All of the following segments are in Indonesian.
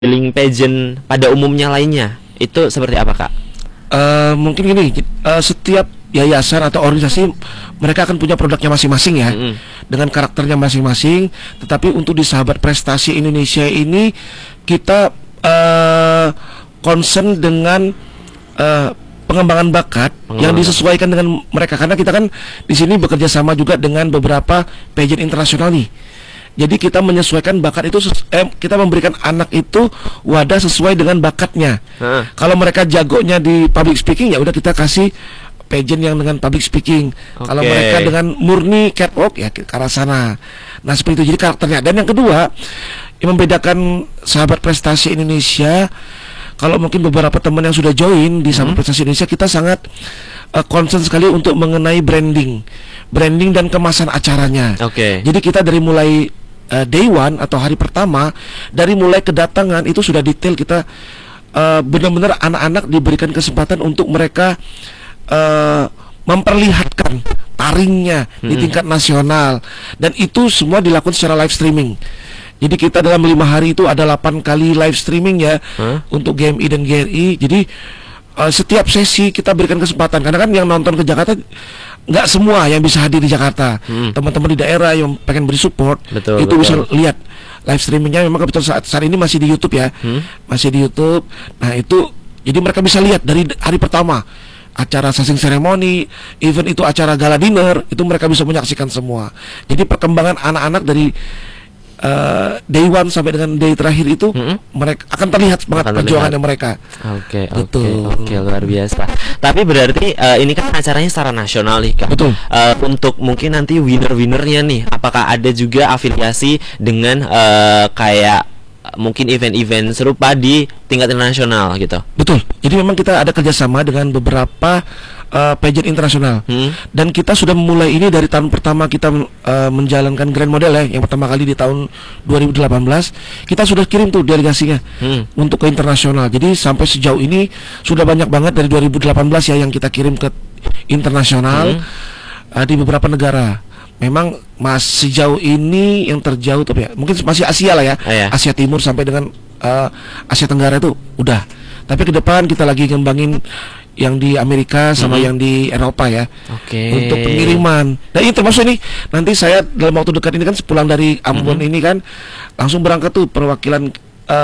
modeling pageant pada umumnya lainnya itu seperti apa, Kak? Mungkin gini, setiap yayasan atau organisasi mereka akan punya produknya masing-masing ya, dengan karakternya masing-masing. Tetapi untuk di Sahabat Prestasi Indonesia ini kita concern dengan pengembangan bakat yang disesuaikan dengan mereka, karena kita kan di sini bekerja sama juga dengan beberapa pageant internasional nih. Jadi kita menyesuaikan bakat itu, kita memberikan anak itu wadah sesuai dengan bakatnya. Kalau mereka jagonya di public speaking, ya udah kita kasih pageant yang dengan public speaking. Kalau mereka dengan murni catwalk, ya ke arah sana. Nah seperti itu, jadi karakternya. Dan yang kedua, yang membedakan Sahabat Prestasi Indonesia, kalau mungkin beberapa teman yang sudah join di Sahabat Prestasi Indonesia, kita sangat concern sekali untuk mengenai branding dan kemasan acaranya. Jadi kita dari mulai day one atau hari pertama, dari mulai kedatangan itu sudah detail kita, benar-benar anak-anak diberikan kesempatan untuk mereka memperlihatkan taringnya di tingkat nasional, dan itu semua dilakukan secara live streaming. Jadi kita dalam 5 hari itu ada 8 kali live streaming ya, untuk GMI dan GRI. Jadi setiap sesi kita berikan kesempatan, karena kan yang nonton ke Jakarta nggak semua yang bisa hadir di Jakarta. Teman-teman di daerah yang pengen beri support, itu bisa lihat live streamingnya. Memang kebetulan saat ini masih di YouTube ya, masih di YouTube. Nah itu, jadi mereka bisa lihat dari hari pertama acara sasing ceremony, event itu acara gala dinner, itu mereka bisa menyaksikan semua. Jadi perkembangan anak-anak dari day one sampai dengan day terakhir itu mereka akan terlihat semangat perjuangannya mereka. Oke, luar biasa. Tapi berarti ini kan acaranya secara nasional nih, Kak. Betul. Untuk mungkin nanti winner-winnernya nih, apakah ada juga afiliasi dengan kayak mungkin event-event serupa di tingkat internasional gitu? Betul. Jadi memang kita ada kerjasama dengan beberapa pageant internasional, dan kita sudah memulai ini dari tahun pertama kita menjalankan Grand Model ya, yang pertama kali di tahun 2018 kita sudah kirim tuh delegasinya untuk ke internasional. Jadi sampai sejauh ini sudah banyak banget dari 2018 ya yang kita kirim ke internasional di beberapa negara. Memang masih jauh ini yang terjauh tapi ya, mungkin masih Asia lah ya, Asia Timur sampai dengan Asia Tenggara itu udah. Tapi ke depan kita lagi ngembangin yang di Amerika sama yang di Eropa ya, untuk pengiriman. Dan ini termasuk nih, nanti saya dalam waktu dekat ini kan sepulang dari Ambon ini kan langsung berangkat tuh perwakilan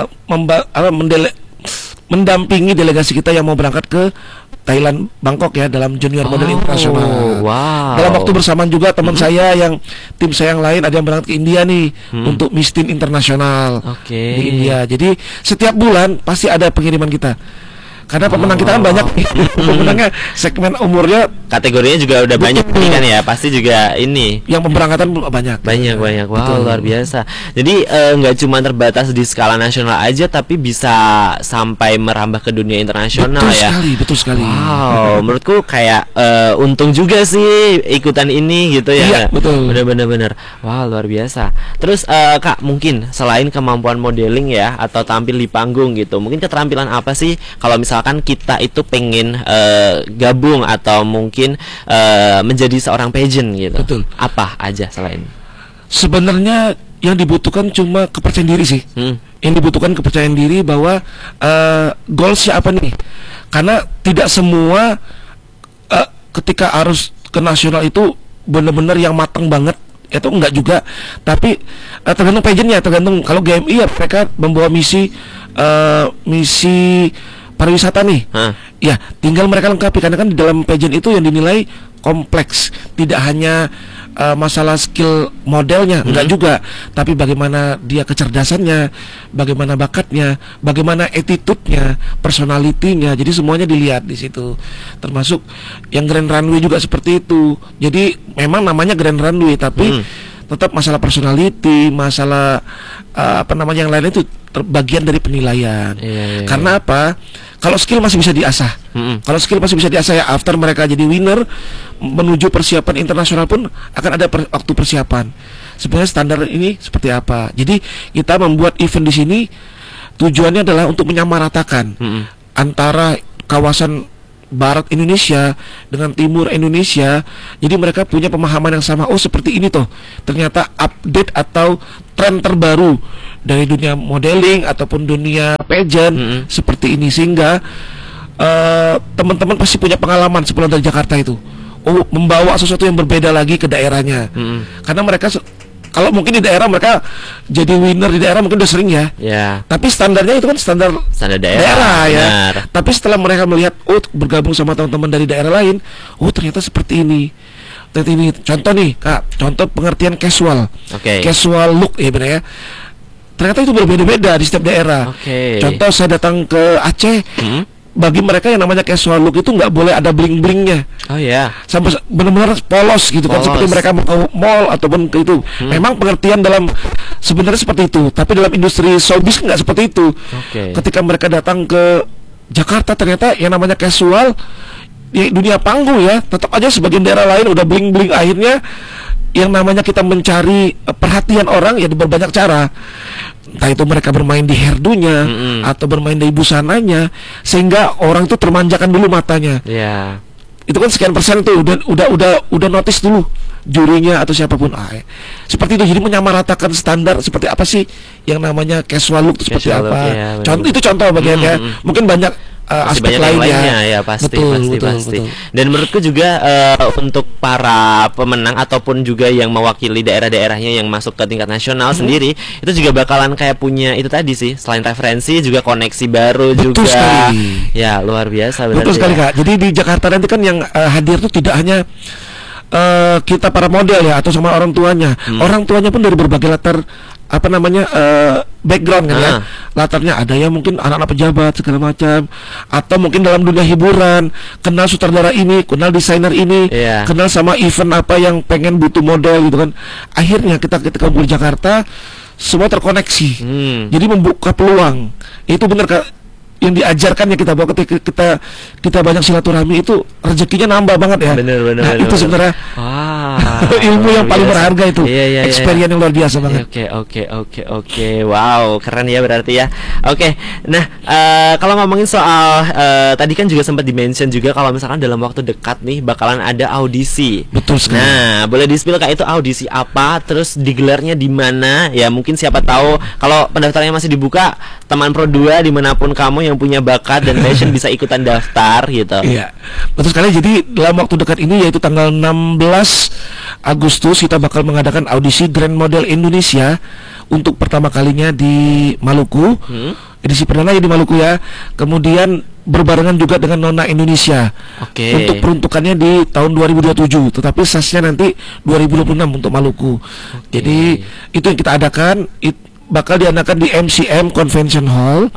mendampingi delegasi kita yang mau berangkat ke Thailand, Bangkok ya, dalam junior model internasional. Dalam waktu bersamaan juga teman saya yang tim saya yang lain ada yang berangkat ke India nih untuk Miss Teen internasional di India. Jadi setiap bulan pasti ada pengiriman kita. Karena pemenang kita kan banyak, pemenangnya segmen umurnya, kategorinya juga udah banyak nih kan ya, pasti juga ini. Yang pemberangkatan banyak. Wow, luar biasa. Jadi nggak cuma terbatas di skala nasional aja, tapi bisa sampai merambah ke dunia internasional ya. Betul sekali. Wow, menurutku kayak untung juga sih ikutan ini gitu ya. Iya, betul. Bener-bener. Wow, luar biasa. Terus Kak, mungkin selain kemampuan modeling ya atau tampil di panggung gitu, mungkin keterampilan apa sih kalau misalkan kita itu pengen gabung atau mungkin menjadi seorang pageant gitu? Betul. Apa aja selain? Sebenarnya yang dibutuhkan cuma kepercayaan diri sih. Yang dibutuhkan kepercayaan diri bahwa goalsnya apa nih? Karena tidak semua ketika harus ke nasional itu benar-benar yang matang banget. Itu enggak juga. Tapi tergantung pageantnya, tergantung. Kalau GMI ya mereka membawa misi pariwisata nih, ya tinggal mereka lengkapi, karena kan di dalam pageant itu yang dinilai kompleks, tidak hanya masalah skill modelnya, enggak juga, tapi bagaimana dia kecerdasannya, bagaimana bakatnya, bagaimana attitude-nya, personality-nya, jadi semuanya dilihat di situ. Termasuk yang Grand Runway juga seperti itu. Jadi memang namanya Grand Runway, tapi tetap masalah personality, masalah yang lain itu bagian dari penilaian. Karena apa? Kalau skill masih bisa diasah. Kalau skill masih bisa diasah ya, after mereka jadi winner menuju persiapan internasional pun akan ada waktu persiapan. Sebenarnya standar ini seperti apa? Jadi kita membuat event di sini tujuannya adalah untuk menyamaratakan antara kawasan barat Indonesia dengan timur Indonesia. Jadi mereka punya pemahaman yang sama. Oh, seperti ini toh. Ternyata update atau tren terbaru dari dunia modeling ataupun dunia pageant seperti ini, sehingga teman-teman pasti punya pengalaman sepulang dari Jakarta itu. Oh, membawa sesuatu yang berbeda lagi ke daerahnya. Karena mereka kalau mungkin di daerah mereka jadi winner di daerah mungkin udah sering ya. Tapi standarnya itu kan standar daerah ya. Tapi setelah mereka melihat, oh, bergabung sama teman-teman dari daerah lain, oh ternyata seperti ini. Ternyata ini contoh nih Kak, contoh pengertian casual. Casual look ya benar ya. Ternyata itu berbeda-beda di setiap daerah. Contoh saya datang ke Aceh. Bagi mereka yang namanya casual look itu nggak boleh ada bling-blingnya. Sampai benar-benar polos gitu kan, seperti mereka mau mall ataupun ke itu. Memang pengertian dalam sebenarnya seperti itu, tapi dalam industri showbiz nggak seperti itu. Ketika mereka datang ke Jakarta, ternyata yang namanya casual di dunia panggung ya, tetap aja sebagian daerah lain udah bling-bling. Akhirnya yang namanya kita mencari perhatian orang ya di berbanyak cara. Entah itu mereka bermain di hairdo-nya atau bermain di busananya, sehingga orang itu termanjakan dulu matanya. Itu kan sekian persen tuh udah notice dulu jurinya atau siapapun. Seperti itu. Jadi menyamaratakan standar seperti apa sih yang namanya casual look itu seperti apa. Contoh itu contoh bagiannya. Mungkin banyak aspek lainnya ya, pasti. Dan menurutku juga untuk para pemenang ataupun juga yang mewakili daerah-daerahnya yang masuk ke tingkat nasional sendiri, itu juga bakalan kayak punya itu tadi sih, selain referensi juga koneksi baru. Betul juga sekali. Ya luar biasa. Betul sekali Kak. Jadi di Jakarta nanti kan yang hadir tuh tidak hanya kita para model ya atau sama orang tuanya. Orang tuanya pun dari berbagai latar background kan ya. Latarnya ada yang mungkin anak-anak pejabat segala macam, atau mungkin dalam dunia hiburan, kenal sutradara ini, kenal desainer ini, kenal sama event apa yang pengen butuh model gitu kan. Akhirnya kita ketika di Jakarta semua terkoneksi. Jadi membuka peluang. Itu benar Kak. Yang diajarkan ya kita bawa ketika kita banyak silaturahmi itu rezekinya nambah banget ya. Bener, itu sebenarnya ilmu yang paling berharga itu. Experience yang luar biasa banget. Oke. Wow, keren ya berarti ya. Nah kalau ngomongin soal tadi kan juga sempat dimention juga kalau misalkan dalam waktu dekat nih bakalan ada audisi. Betul sekali. Nah, boleh di-spill Kak, itu audisi apa? Terus digelarnya di mana? Ya mungkin siapa tahu kalau pendaftarannya masih dibuka, teman Pro 2 dimanapun kamu yang punya bakat dan passion bisa ikutan daftar gitu. Iya, betul sekali. Jadi dalam waktu dekat ini yaitu tanggal 16 Agustus kita bakal mengadakan audisi Grand Model Indonesia untuk pertama kalinya di Maluku. Edisi perdana ya di Maluku ya. Kemudian berbarengan juga dengan Nona Indonesia. Untuk peruntukannya di tahun 2027, tetapi sasnya nanti 2026 untuk Maluku. Jadi itu yang kita adakan. Bakal diadakan di MCM Convention Hall.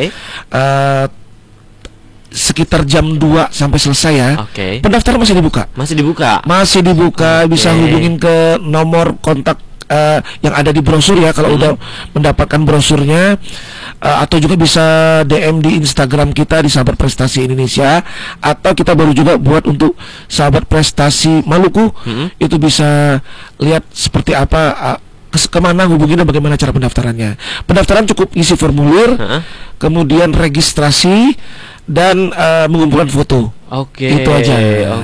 Sekitar jam 2 sampai selesai ya. Pendaftaran masih dibuka. Masih dibuka. Bisa hubungin ke nomor kontak yang ada di brosur ya kalau udah mendapatkan brosurnya, atau juga bisa DM di Instagram kita di Sahabat Prestasi Indonesia, atau kita baru juga buat untuk Sahabat Prestasi Maluku. Itu bisa lihat seperti apa, kemana hubunginya, bagaimana cara pendaftarannya. Pendaftaran cukup isi formulir, kemudian registrasi dan mengumpulkan foto. Itu aja.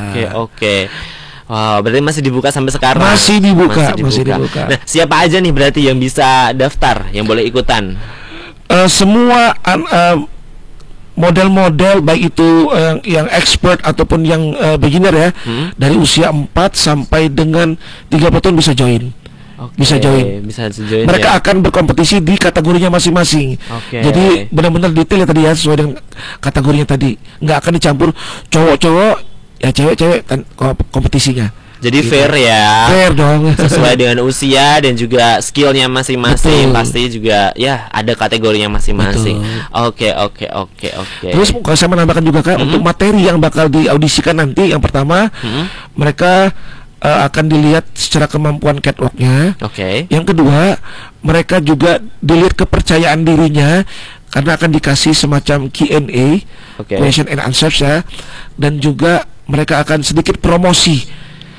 Wow, berarti masih dibuka sampai sekarang. Masih dibuka. Nah, siapa aja nih berarti yang bisa daftar, yang boleh ikutan? Semua model-model baik itu yang expert ataupun yang beginner ya, dari usia 4 sampai dengan 30 tahun bisa join. Bisa join. Mereka akan berkompetisi di kategorinya masing-masing. Jadi benar-benar detail ya tadi ya, sesuai dengan kategorinya tadi. Nggak akan dicampur cowok-cowok ya cewek-cewek kompetisinya. Jadi fair ya. Fair dong. Sesuai dengan usia dan juga skillnya masing-masing. Pasti juga ya ada kategorinya masing-masing. Oke. Terus kalau saya menambahkan juga Kak, untuk materi yang bakal diaudisikan nanti, yang pertama mereka akan dilihat secara kemampuan catwalknya. Yang kedua, mereka juga dilihat kepercayaan dirinya, karena akan dikasih semacam Q&A, question and answers ya. Dan juga mereka akan sedikit promosi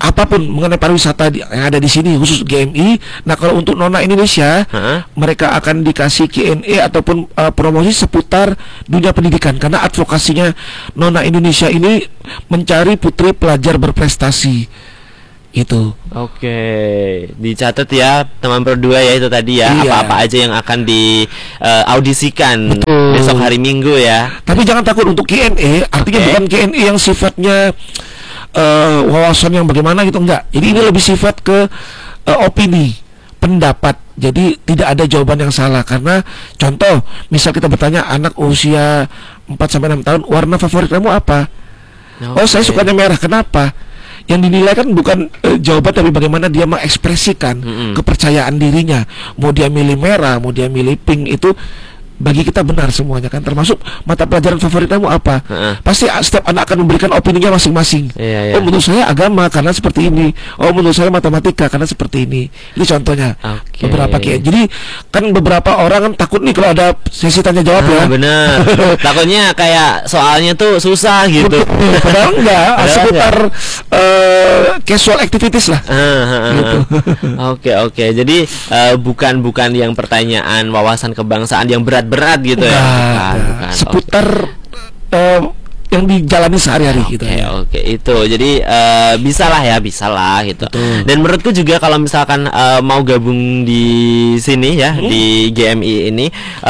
apapun mengenai pariwisata yang ada di sini khusus GMI. Nah kalau untuk Nona Indonesia, mereka akan dikasih Q&A ataupun promosi seputar dunia pendidikan, karena advokasinya Nona Indonesia ini mencari putri pelajar berprestasi. Itu. Oke, dicatat ya teman berdua ya itu tadi ya. Iya. Apa-apa aja yang akan di audisikan besok hari Minggu ya. Tapi jangan takut untuk Q&A, artinya bukan Q&A yang sifatnya wawasan yang bagaimana gitu, enggak. Jadi ini lebih sifat ke opini, pendapat. Jadi tidak ada jawaban yang salah, karena contoh, misal kita bertanya anak usia 4 sampai 6 tahun, warna favorit kamu apa? Oh, saya sukanya merah. Kenapa? Yang dinilai kan bukan jawaban, tapi bagaimana dia mengekspresikan kepercayaan dirinya. Mau dia milih merah, mau dia milih pink, itu bagi kita benar semuanya kan. Termasuk mata pelajaran favorit kamu apa. Pasti setiap anak akan memberikan opininya masing-masing. Oh menurut saya agama karena seperti ini. Oh menurut saya matematika karena seperti ini. Itu contohnya beberapa kayak. Jadi kan beberapa orang kan takut nih kalau ada sesi tanya jawab ya. Bener. Takutnya kayak soalnya tuh susah gitu. Padahal enggak, seputar casual activities lah. Gitu. Oke. Jadi bukan yang pertanyaan wawasan kebangsaan yang berat gitu ya. Bukan. Seputar yang dijalani sehari-hari gitu. Oke, itu. Jadi bisa lah gitu. Betul. Dan menurutku juga kalau misalkan mau gabung di sini ya, di GMI ini,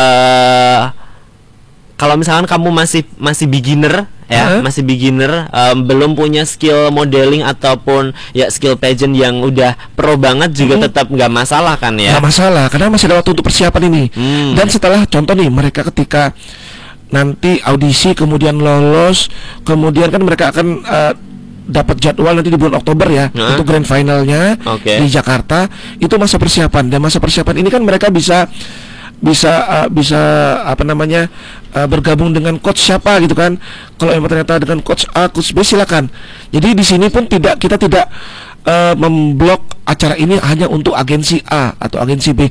kalau misalkan kamu masih beginner ya, masih beginner, belum punya skill modeling ataupun ya skill pageant yang udah pro banget juga tetap nggak masalah kan ya? Nggak masalah, karena masih ada waktu untuk persiapan ini. Dan setelah contoh nih, mereka ketika nanti audisi kemudian lolos, kemudian kan mereka akan dapat jadwal nanti di bulan Oktober ya untuk grand finalnya di Jakarta. Itu masa persiapan, dan masa persiapan ini kan mereka bisa apa namanya bergabung dengan coach siapa gitu kan. Kalau emang ternyata dengan coach A, coach B, silakan. Jadi di sini pun kita tidak memblok acara ini hanya untuk agensi A atau agensi B.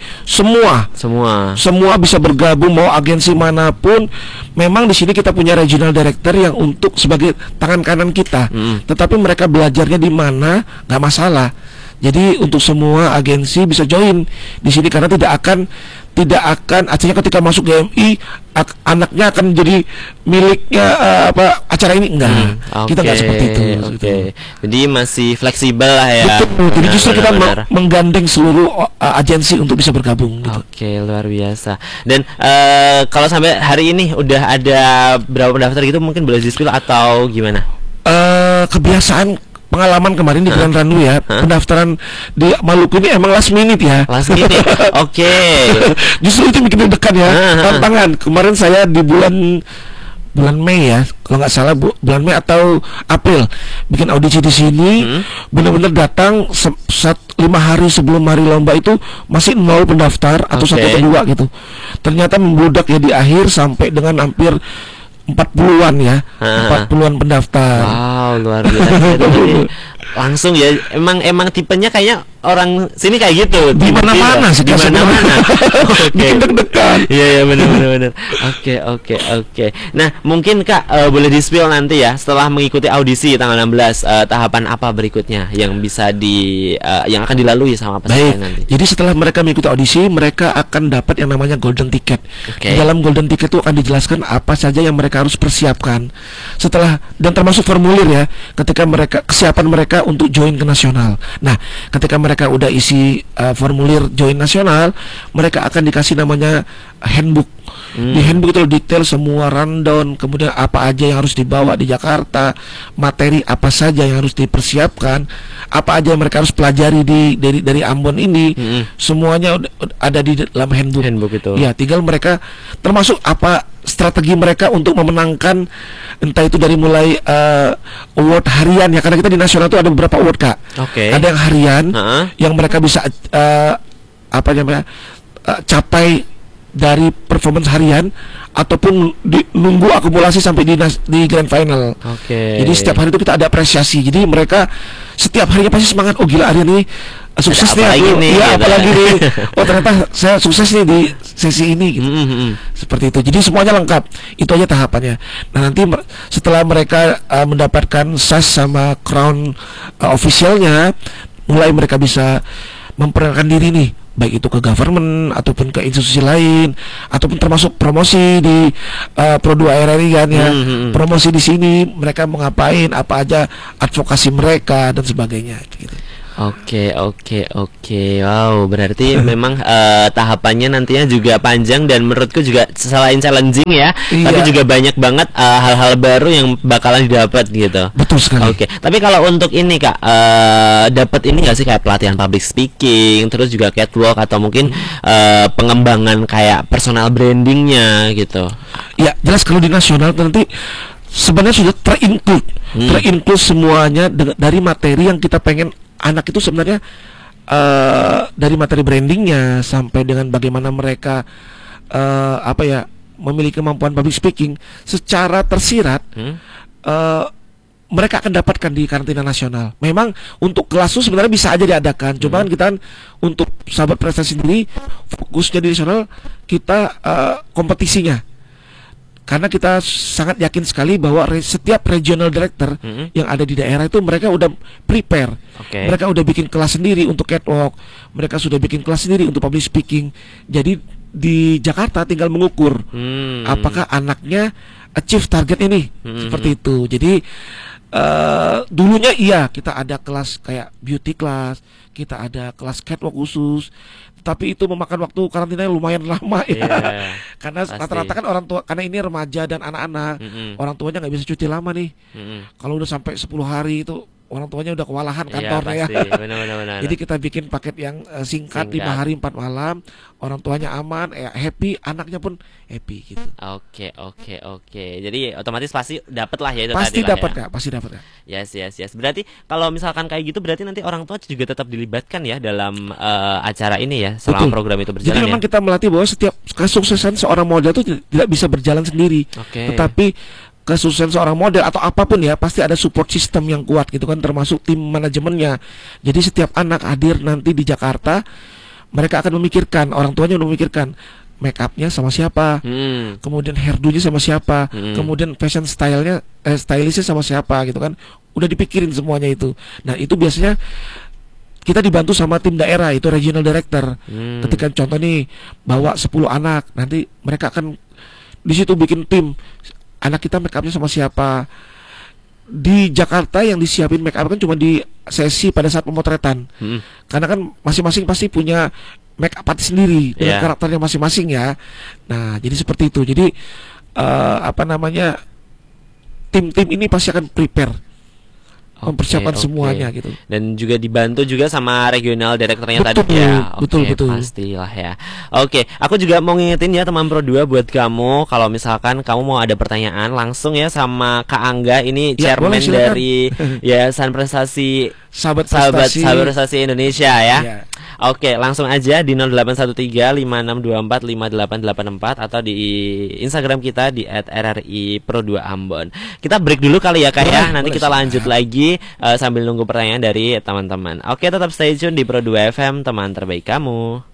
Semua bisa bergabung, mau agensi manapun. Memang di sini kita punya regional director yang untuk sebagai tangan kanan kita. Tetapi mereka belajarnya di mana nggak masalah. Jadi untuk semua agensi bisa join di sini, karena tidak akan artinya ketika masuk GMI anaknya akan jadi miliknya acara ini, enggak. Kita nggak seperti itu. Gitu. Jadi masih fleksibel lah ya. Betul. Jadi justru kita menggandeng seluruh agensi untuk bisa bergabung. Gitu. Luar biasa. Dan kalau sampai hari ini udah ada berapa pendaftar gitu, mungkin boleh di-spill atau gimana? Kebiasaan pengalaman kemarin di bulan Randu ya, pendaftaran di Maluku ini emang last minute ya. Last minute. Justru itu bikin deg-degan ya. Tantangan. Kemarin saya di bulan Mei ya, kalau nggak salah bulan Mei atau April bikin audisi di sini. Benar-benar datang 5 hari sebelum hari lomba itu masih 0 pendaftar atau 1 atau 2 gitu. Ternyata membludak ya di akhir sampai dengan hampir 40-an ya, 40-an pendaftar. Wow, luar biasa. Langsung ya, emang tipenya kayaknya orang sini kayak gitu. Di mana-mana sih, di mana-mana. Bikin deg-degan. Iya benar. Oke. Nah, mungkin Kak boleh di-spill nanti ya setelah mengikuti audisi tanggal 16, tahapan apa berikutnya yang bisa yang akan dilalui sama peserta nanti. Jadi setelah mereka mengikuti audisi, mereka akan dapat yang namanya golden ticket. Di dalam golden ticket itu akan dijelaskan apa saja yang mereka harus persiapkan. Setelah, dan termasuk formulir ya, ketika kesiapan mereka untuk join ke nasional. Nah, ketika mereka udah isi formulir join nasional, mereka akan dikasih namanya handbook. Di handbook itu detail semua rundown, kemudian apa aja yang harus dibawa di Jakarta, materi apa saja yang harus dipersiapkan, apa aja yang mereka harus pelajari dari Ambon ini, semuanya ada di dalam handbook itu. Ya, tinggal mereka, termasuk apa strategi mereka untuk memenangkan, entah itu dari mulai award harian ya, karena kita di nasional itu ada beberapa award Kak. Ada yang harian yang mereka bisa capai dari performance harian, ataupun nunggu akumulasi sampai di grand final. Jadi setiap hari itu kita ada apresiasi. Jadi mereka setiap harinya pasti semangat. Oh gila, hari ini sukses nih aku. Apalagi nih. Oh ternyata saya sukses nih sesi ini gitu. Seperti itu. Jadi semuanya lengkap. Itu aja tahapannya. Nah, nanti setelah mereka mendapatkan SAS sama Crown officialnya, mulai mereka bisa memperkenalkan diri nih, baik itu ke government ataupun ke institusi lain, ataupun termasuk promosi di Pro2 RRI kan ya. Promosi di sini mereka mau ngapain, apa aja advokasi mereka dan sebagainya gitu. Oke. Wow, berarti memang tahapannya nantinya juga panjang dan menurutku juga selain challenging ya, tapi juga banyak banget hal-hal baru yang bakalan didapat gitu. Betul sekali. Oke. Tapi kalau untuk ini Kak, dapat ini nggak sih kayak pelatihan public speaking, terus juga catwalk atau mungkin pengembangan kayak personal brandingnya gitu? Ya, jelas kalau di nasional nanti sebenarnya sudah terinclude semuanya dari materi yang kita pengen anak itu sebenarnya, dari materi brandingnya sampai dengan bagaimana mereka memiliki kemampuan public speaking secara tersirat. Mereka akan dapatkan di karantina nasional. Memang untuk kelas itu sebenarnya bisa aja diadakan. Cuma kan kita untuk sahabat prestasi sendiri fokusnya di nasional kita kompetisinya. Karena kita sangat yakin sekali bahwa setiap regional director yang ada di daerah itu mereka udah prepare. Mereka udah bikin kelas sendiri untuk catwalk, mereka sudah bikin kelas sendiri untuk public speaking. Jadi di Jakarta tinggal mengukur apakah anaknya achieve target ini. Seperti itu. Jadi dulunya iya kita ada kelas kayak beauty class, kita ada kelas catwalk khusus, tapi itu memakan waktu karantina lumayan lama ya. Karena rata-rata kan orang tua, karena ini remaja dan anak-anak, orang tuanya nggak bisa cuti lama nih. Kalau udah sampai 10 hari itu orang tuanya udah kewalahan kantornya ya. Benar. Jadi kita bikin paket yang singkat 5 hari 4 malam, orang tuanya aman, happy, anaknya pun happy gitu. Oke. Jadi otomatis pasti dapat lah ya itu pasti tadi dapat lah ya. Kak, pasti dapat Kak. Yes. Berarti kalau misalkan kayak gitu berarti nanti orang tua juga tetap dilibatkan ya dalam acara ini ya selama program itu berjalan. Jadi memang kita melatih bahwa setiap kesuksesan seorang model itu tidak bisa berjalan sendiri. Tetapi kesuksesan seorang model atau apapun ya pasti ada support system yang kuat gitu kan, termasuk tim manajemennya. Jadi setiap anak hadir nanti di Jakarta, mereka akan memikirkan, orang tuanya udah memikirkan make upnya sama siapa, kemudian hairdo-nya sama siapa, kemudian fashion stylistnya sama siapa gitu kan, udah dipikirin semuanya itu. Nah itu biasanya kita dibantu sama tim daerah, itu regional director. Ketika contoh nih bawa 10 anak, nanti mereka akan di situ bikin tim, anak kita make upnya sama siapa. Di Jakarta yang disiapin make up kan cuma di sesi pada saat pemotretan. Karena kan masing-masing pasti punya make up artist sendiri dengan karakternya masing-masing ya. Nah, jadi seperti itu. Jadi tim-tim ini pasti akan prepare, mempersiapkan semuanya gitu. Dan juga dibantu juga sama regional direkturnya tadi ya. Betul. Pastilah ya. Aku juga mau ngingetin ya teman Pro2 buat kamu, kalau misalkan kamu mau ada pertanyaan langsung ya sama Kak Angga, ini chairman dari Yayasan Prestasi Sahabat Prestasi Indonesia ya. Langsung aja di 081356245884 atau di Instagram kita di @rri_pro2 Ambon. Kita break dulu kali ya Kak ya. Nanti kita lanjut lagi sambil nunggu pertanyaan dari teman-teman. Tetap stay tune di Pro2 FM, teman terbaik kamu.